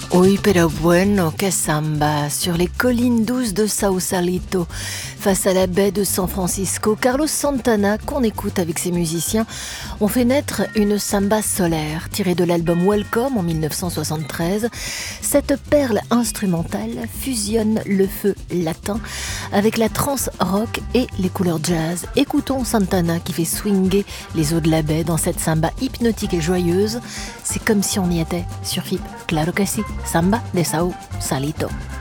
Uy, pero bueno, que samba, sur les collines douces de Sausalito, face à la baie de San Francisco, Carlos Santana, qu'on écoute avec ses musiciens, ont fait naître une samba solaire, tirée de l'album Welcome en 1973. Cette perle instrumentale fusionne le feu latin avec la trance rock et les couleurs jazz. Écoutons Santana qui fait swinger les eaux de la baie dans cette samba hypnotique et joyeuse. C'est comme si on y était sur FIP. Claro que si, samba de Sausalito.